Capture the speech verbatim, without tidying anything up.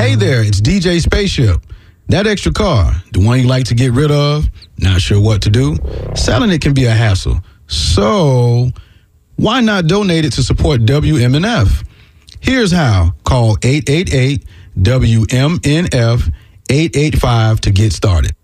Hey there, it's D J Spaceship. That extra car, the one you like to get rid of, not sure what to do, selling it can be a hassle. So why not donate it to support W M N F? Here's how. Call eight eight eight W M N F eight eight five to get started.